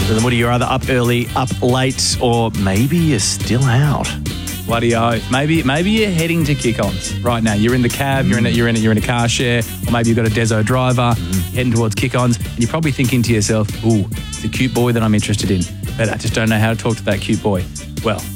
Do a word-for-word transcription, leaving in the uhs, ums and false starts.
So then what are you either up early, up late, or maybe you're still out? Bloody oath. Maybe maybe you're heading to kick-ons right now. You're in the cab, you're in a, you're in a, you're in a car share, or maybe you've got a Deso driver heading towards kick-ons, and you're probably thinking to yourself, ooh, it's a cute boy that I'm interested in, but I just don't know how to talk to that cute boy. Well,